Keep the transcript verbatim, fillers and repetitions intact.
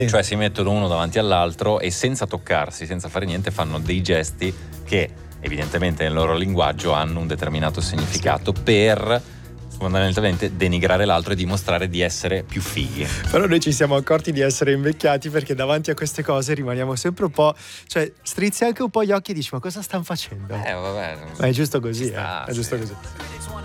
Cioè si mettono uno davanti all'altro e senza toccarsi, senza fare niente, fanno dei gesti che evidentemente nel loro linguaggio hanno un determinato significato per fondamentalmente denigrare l'altro e dimostrare di essere più fighi. Però noi ci siamo accorti di essere invecchiati perché davanti a queste cose rimaniamo sempre un po', cioè strizzi anche un po' gli occhi e dici ma cosa stanno facendo? Eh vabbè, ma è giusto così, sta, eh, è giusto sì. così.